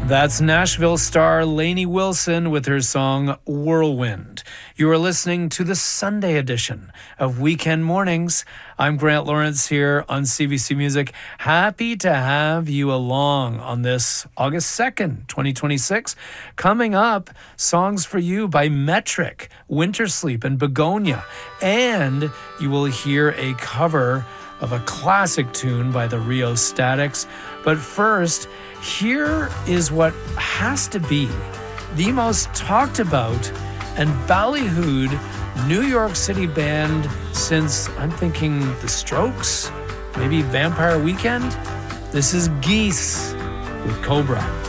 That's Nashville star Lainey Wilson with her song Whirlwind. You are listening to the Sunday edition of Weekend Mornings. I'm Grant Lawrence here on CBC Music. Happy to have you along on this August 2nd, 2026. Coming up, songs for you by Metric, Winter Sleep, and Begonia. And you will hear a cover of a classic tune by the Rio Statics. But first, here is what has to be the most talked about and ballyhooed New York City band since, I'm thinking, The Strokes, maybe Vampire Weekend. This is Geese with Cobra.